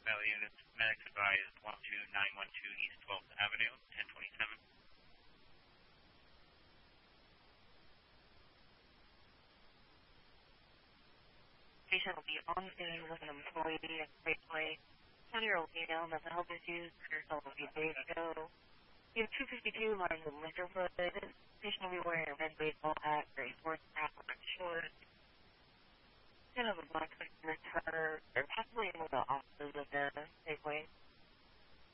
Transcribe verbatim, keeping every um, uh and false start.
Valley units, medics advised one two nine one two East twelfth Avenue, ten twenty-seven. Patient will be on scene with an employee at Spaceway. ten-year-old female, mental health issues, herself a few days ago. You have two fifty-two lines of liquor fluid. Patient will be wearing a red baseball hat, gray